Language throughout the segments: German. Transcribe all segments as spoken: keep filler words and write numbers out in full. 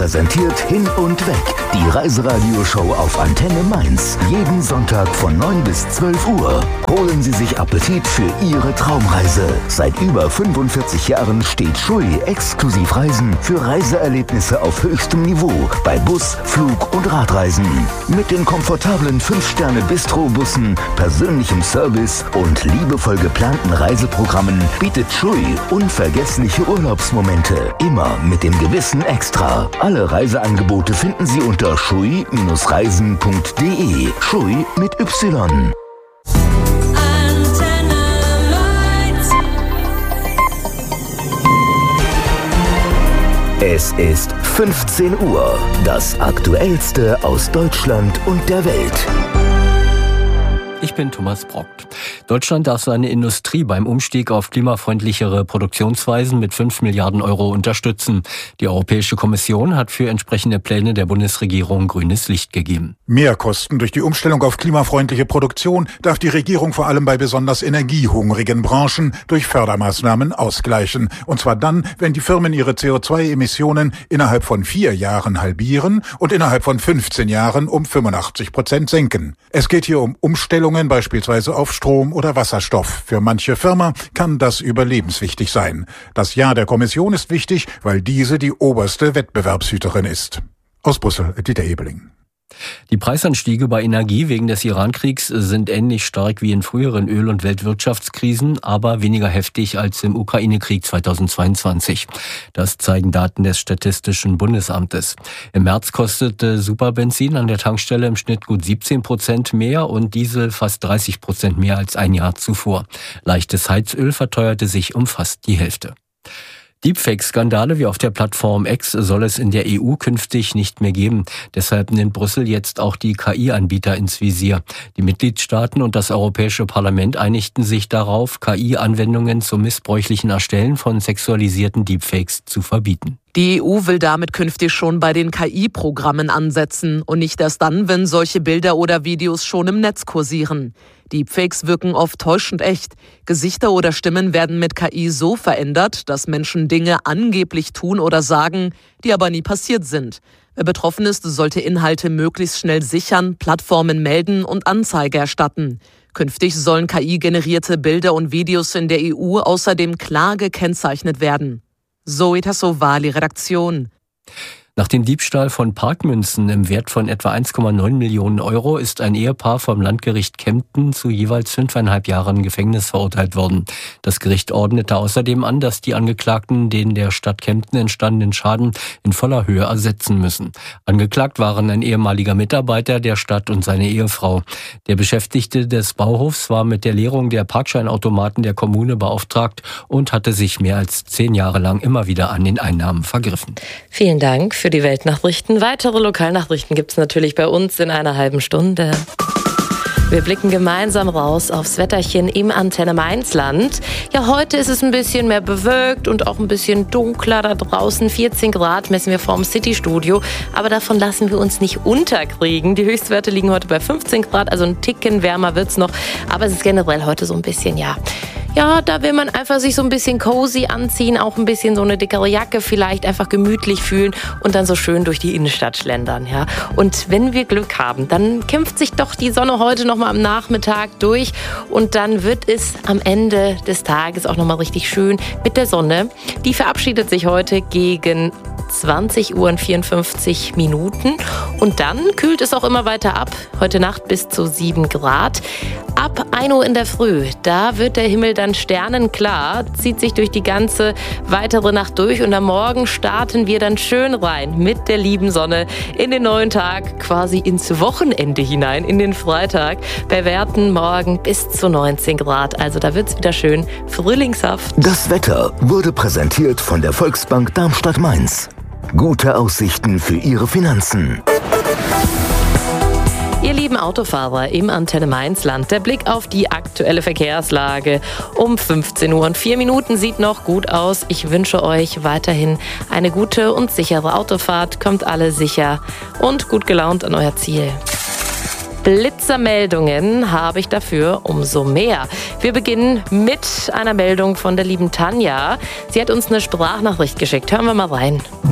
präsentiert Hin und Weg, die Reiseradioshow auf Antenne Mainz. Jeden Sonntag von neun bis zwölf Uhr. Holen Sie sich Appetit für Ihre Traumreise. Seit über fünfundvierzig Jahren steht Schui exklusiv Reisen für Reiseerlebnisse auf höchstem Niveau bei Bus, Flug und Radreisen. Mit den komfortablen fünf Sterne Bistro-Bussen, persönlichem Service und liebevoll geplanten Reiseprogrammen bietet Schui unvergessliche Urlaubsmomente. Immer mit dem gewissen Extra. Alle Reiseangebote finden Sie unter schui Reisen punkt de. Schui mit Y. Es ist fünfzehn Uhr. Das Aktuellste aus Deutschland und der Welt. Ich bin Thomas Brockt. Deutschland darf seine Industrie beim Umstieg auf klimafreundlichere Produktionsweisen mit fünf Milliarden Euro unterstützen. Die Europäische Kommission hat für entsprechende Pläne der Bundesregierung grünes Licht gegeben. Mehrkosten durch die Umstellung auf klimafreundliche Produktion darf die Regierung vor allem bei besonders energiehungrigen Branchen durch Fördermaßnahmen ausgleichen. Und zwar dann, wenn die Firmen ihre C O zwei Emissionen innerhalb von vier Jahren halbieren und innerhalb von fünfzehn Jahren um fünfundachtzig Prozent senken. Es geht hier um Umstellungen beispielsweise auf Strom oder Wasserstoff. Für manche Firma kann das überlebenswichtig sein. Das Ja der Kommission ist wichtig, weil diese die oberste Wettbewerbshüterin ist. Aus Brüssel, Dieter Ebeling. Die Preisanstiege bei Energie wegen des Irankriegs sind ähnlich stark wie in früheren Öl- und Weltwirtschaftskrisen, aber weniger heftig als im Ukraine-Krieg zweitausendzweiundzwanzig. Das zeigen Daten des Statistischen Bundesamtes. Im März kostete Superbenzin an der Tankstelle im Schnitt gut siebzehn Prozent mehr und Diesel fast dreißig Prozent mehr als ein Jahr zuvor. Leichtes Heizöl verteuerte sich um fast die Hälfte. Deepfake-Skandale wie auf der Plattform X soll es in der E U künftig nicht mehr geben. Deshalb nimmt Brüssel jetzt auch die K I-Anbieter ins Visier. Die Mitgliedstaaten und das Europäische Parlament einigten sich darauf, K I-Anwendungen zum missbräuchlichen Erstellen von sexualisierten Deepfakes zu verbieten. Die E U will damit künftig schon bei den K I-Programmen ansetzen und nicht erst dann, wenn solche Bilder oder Videos schon im Netz kursieren. Deepfakes wirken oft täuschend echt. Gesichter oder Stimmen werden mit K I so verändert, dass Menschen Dinge angeblich tun oder sagen, die aber nie passiert sind. Wer betroffen ist, sollte Inhalte möglichst schnell sichern, Plattformen melden und Anzeige erstatten. Künftig sollen K I-generierte Bilder und Videos in der E U außerdem klar gekennzeichnet werden. Zoe Tassovali, Redaktion. Nach dem Diebstahl von Parkmünzen im Wert von etwa eins Komma neun Millionen Euro ist ein Ehepaar vom Landgericht Kempten zu jeweils fünfeinhalb Jahren Gefängnis verurteilt worden. Das Gericht ordnete außerdem an, dass die Angeklagten den der Stadt Kempten entstandenen Schaden in voller Höhe ersetzen müssen. Angeklagt waren ein ehemaliger Mitarbeiter der Stadt und seine Ehefrau. Der Beschäftigte des Bauhofs war mit der Leerung der Parkscheinautomaten der Kommune beauftragt und hatte sich mehr als zehn Jahre lang immer wieder an den Einnahmen vergriffen. Vielen Dank für die Weltnachrichten. Weitere Lokalnachrichten gibt es natürlich bei uns in einer halben Stunde. Wir blicken gemeinsam raus aufs Wetterchen im Antenne Mainz-Land. Ja, heute ist es ein bisschen mehr bewölkt und auch ein bisschen dunkler da draußen. vierzehn Grad messen wir vorm City-Studio. Aber davon lassen wir uns nicht unterkriegen. Die Höchstwerte liegen heute bei fünfzehn Grad, also ein Ticken wärmer wird's noch. Aber es ist generell heute so ein bisschen, ja... Ja, da will man einfach sich so ein bisschen cozy anziehen, auch ein bisschen so eine dickere Jacke vielleicht, einfach gemütlich fühlen und dann so schön durch die Innenstadt schlendern, ja. Und wenn wir Glück haben, dann kämpft sich doch die Sonne heute noch mal am Nachmittag durch und dann wird es am Ende des Tages auch noch mal richtig schön mit der Sonne. Die verabschiedet sich heute gegen zwanzig Uhr und vierundfünfzig Minuten und dann kühlt es auch immer weiter ab. Heute Nacht bis zu sieben Grad. Ab ein Uhr in der Früh, da wird der Himmel dann sternenklar, zieht sich durch die ganze weitere Nacht durch und am Morgen starten wir dann schön rein mit der lieben Sonne in den neuen Tag, quasi ins Wochenende hinein, in den Freitag. Bei Werten morgen bis zu neunzehn Grad, also da wird's wieder schön frühlingshaft. Das Wetter wurde präsentiert von der Volksbank Darmstadt-Mainz. Gute Aussichten für Ihre Finanzen. Ihr lieben Autofahrer im Antenne Mainz-Land, der Blick auf die aktuelle Verkehrslage. Um fünfzehn Uhr und vier Minuten sieht noch gut aus. Ich wünsche euch weiterhin eine gute und sichere Autofahrt. Kommt alle sicher und gut gelaunt an euer Ziel. Blitzermeldungen habe ich dafür umso mehr. Wir beginnen mit einer Meldung von der lieben Tanja. Sie hat uns eine Sprachnachricht geschickt. Hören wir mal rein.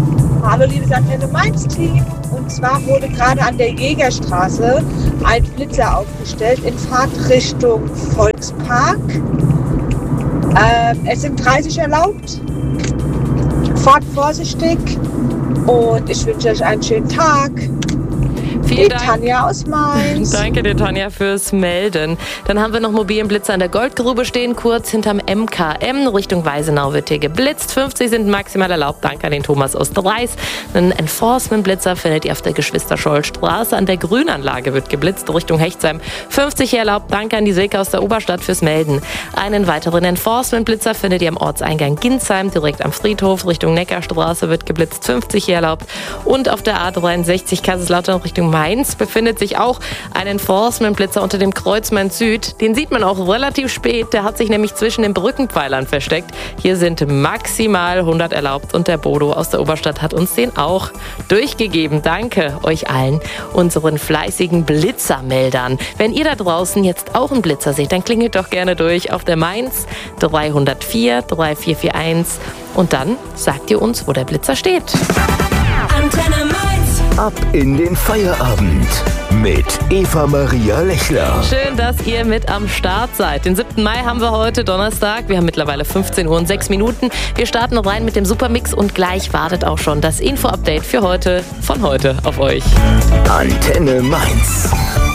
Hallo liebes Antenne Mainz Team. Und zwar wurde gerade an der Jägerstraße ein Blitzer aufgestellt in Fahrtrichtung Volkspark. Ähm, es sind dreißig erlaubt. Fahrt vorsichtig und ich wünsche euch einen schönen Tag. Vielen Die Dank. Tanja aus Mainz. Danke dir, Tanja, fürs Melden. Dann haben wir noch mobilen Blitzer an der Goldgrube stehen, kurz hinterm M K M. Richtung Weisenau wird hier geblitzt. fünfzig sind maximal erlaubt. Danke an den Thomas aus Dreis. Einen Enforcement-Blitzer findet ihr auf der Geschwister-Scholl-Straße. An der Grünanlage wird geblitzt, Richtung Hechtsheim. fünfzig hier erlaubt. Danke an die Silke aus der Oberstadt fürs Melden. Einen weiteren Enforcement-Blitzer findet ihr am Ortseingang Ginsheim, direkt am Friedhof. Richtung Neckarstraße wird geblitzt. fünfzig hier erlaubt. Und auf der A dreiundsechzig Kaiserslautern Richtung Mainz befindet sich auch ein Enforcement-Blitzer unter dem Kreuz Mainz Süd. Den sieht man auch relativ spät. Der hat sich nämlich zwischen den Brückenpfeilern versteckt. Hier sind maximal hundert erlaubt und der Bodo aus der Oberstadt hat uns den auch durchgegeben. Danke euch allen, unseren fleißigen Blitzermeldern. Wenn ihr da draußen jetzt auch einen Blitzer seht, dann klingelt doch gerne durch auf der Mainz dreihundertvier dreiundvierzig eins und dann sagt ihr uns, wo der Blitzer steht. Antenne Mainz. Ab in den Feierabend mit Eva Maria Lechler. Schön, dass ihr mit am Start seid. Den siebten Mai haben wir heute, Donnerstag. Wir haben mittlerweile fünfzehn Uhr und sechs Minuten. Wir starten rein mit dem Supermix und gleich wartet auch schon das Info-Update für heute von heute auf euch. Antenne Mainz.